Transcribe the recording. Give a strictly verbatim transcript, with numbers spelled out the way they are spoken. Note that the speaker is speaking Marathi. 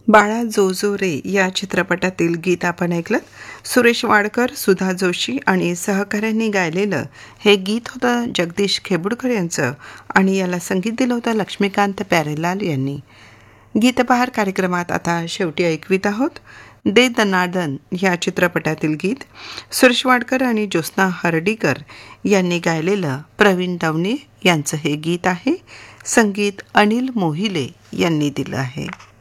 बाळा जो जो रे या चित्रपटातील गीत आपण ऐकलं. सुरेश वाडकर, सुधा जोशी आणि सहकाऱ्यांनी गायलेलं हे गीत होतं जगदीश खेबुडकर यांचं आणि याला संगीत दिलं होतं लक्ष्मीकांत प्यारेलाल यांनी. गीतबहार कार्यक्रमात आता शेवटी ऐकवीत आहोत दे दनादन या चित्रपटातील गीत. सुरेश वाडकर आणि ज्योत्स्ना हर्डीकर यांनी गायलेलं प्रवीण दवणे यांचं हे गीत आहे. संगीत अनिल मोहिले यांनी दिलं आहे.